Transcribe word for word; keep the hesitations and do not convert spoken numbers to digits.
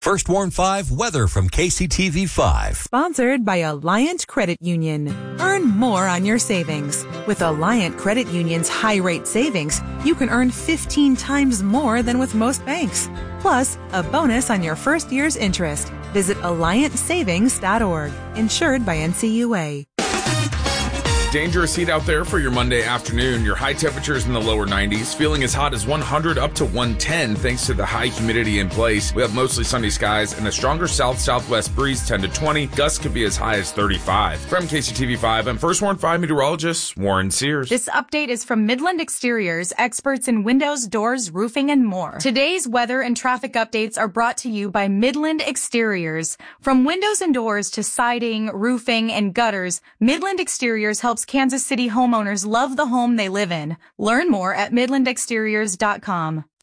First Warn five weather from K C T V five. Sponsored by Alliant Credit Union. Earn more on your savings. With Alliant Credit Union's high rate savings, you can earn fifteen times more than with most banks. Plus, a bonus on your first year's interest. Visit alliant savings dot org. Insured by N C U A. Dangerous heat out there for your Monday afternoon. Your high temperatures in the lower nineties, feeling as hot as one hundred up to one ten thanks to the high humidity in place. We have mostly sunny skies and a stronger south-southwest breeze, ten to twenty. Gusts could be as high as thirty-five. From K C T V five, I'm First Warn five meteorologist Warren Sears. This update is from Midland Exteriors, experts in windows, doors, roofing, and more. Today's weather and traffic updates are brought to you by Midland Exteriors. From windows and doors to siding, roofing, and gutters, Midland Exteriors helps Kansas City homeowners love the home they live in. Learn more at midland exteriors dot com.